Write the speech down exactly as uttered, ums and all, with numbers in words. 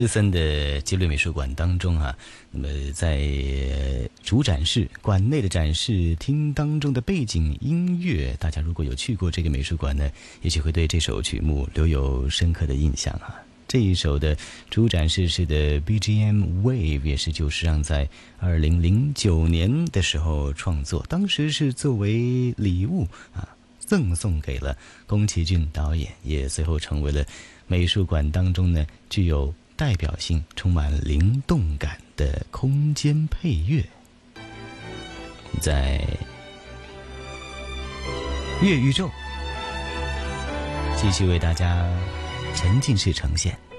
日森的吉瑞美术馆当中啊，那么在主展示馆内的展示厅当中的背景音乐，大家如果有去过这个美术馆呢，也许会对这首曲目留有深刻的印象啊。这一首的主展示室的 B G M Wave 也是久石让在二零零九年的时候创作，当时是作为礼物啊赠送给了宫崎骏导演，也随后成为了美术馆当中呢具有代表性、充满灵动感的空间配乐。在乐宇宙继续为大家沉浸式呈现。